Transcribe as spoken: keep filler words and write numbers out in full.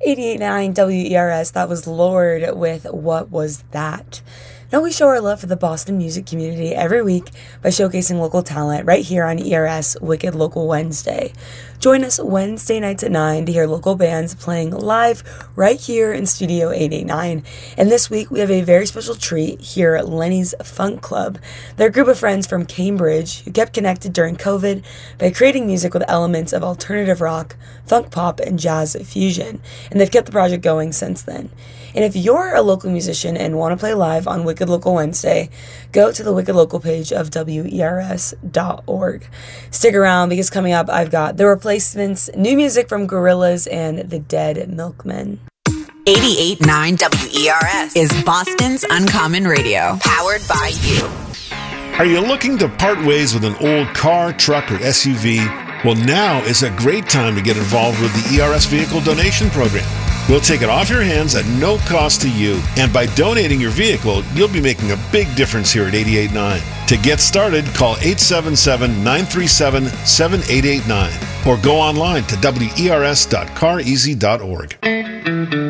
eighty-eight point nine W E R S, that was Lord with What Was That? Now we show our love for the Boston music community every week by showcasing local talent right here on E R S Wicked Local Wednesday. Join us Wednesday nights at nine to hear local bands playing live right here in Studio eight eighty-nine. And this week we have a very special treat here at Lenny's Funk Club. They're a group of friends from Cambridge who kept connected during COVID by creating music with elements of alternative rock, funk pop, and jazz fusion. And they've kept the project going since then. And if you're a local musician and want to play live on Wicked Local Wednesday, go to the Wicked Local page of W E R S dot org. Stick around because coming up I've got The Replacements, new music from Gorillaz, and The Dead Milkmen. eighty-eight point nine W E R S is Boston's Uncommon Radio, powered by you. Are you looking to part ways with an old car, truck, or S U V? Well, now is a great time to get involved with the E R S Vehicle Donation Program. We'll take it off your hands at no cost to you, and by donating your vehicle, you'll be making a big difference here at eighty-eight point nine. To get started, call eight seven seven, nine three seven, seven eight eight nine or go online to W E R S dot car easy dot org.